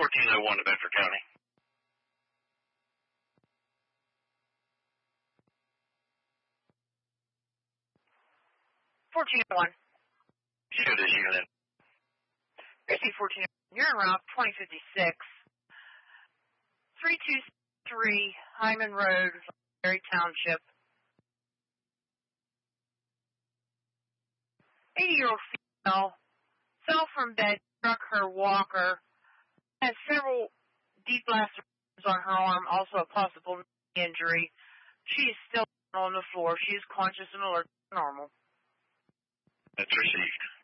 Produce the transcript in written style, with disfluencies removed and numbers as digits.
1401 to Bedford County. 1401. Shoot this unit. Christy 1401. You're en route 2056. 323 Hyman Road, Berry Township. 80-year-old female fell from bed, struck her walker, has several deep lacerations on her arm, also a possible injury. She is still on the floor. She is conscious and alert, normal. That's received.